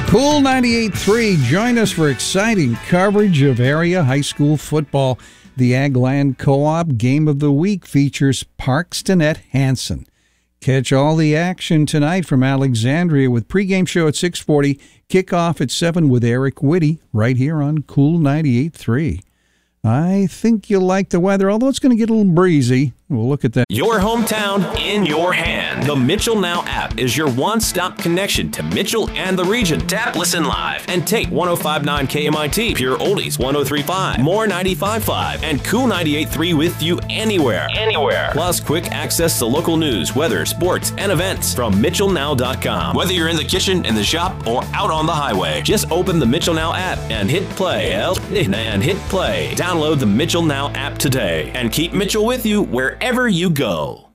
Cool 98.3, join us for exciting coverage of area high school football. The Agland Co-op Game of the Week features Parkston at Hanson. Catch all the action tonight from Alexandria with pregame show at 6:40, kickoff at 7 with Eric Whitty right here on Cool 98.3. I think you'll like the weather, although it's going to get a little breezy. We'll look at that. Your hometown in your hand. The Mitchell Now app is your one-stop connection to Mitchell and the region. Tap, listen live, and take 105.9 KMIT, Pure Oldies 103.5, More 95.5, and Cool 98.3 with you anywhere. Plus, quick access to local news, weather, sports, and events from MitchellNow.com. Whether you're in the kitchen, in the shop, or out on the highway, just open the Mitchell Now app and hit play. Download the Mitchell Now app today and keep Mitchell with you wherever you go.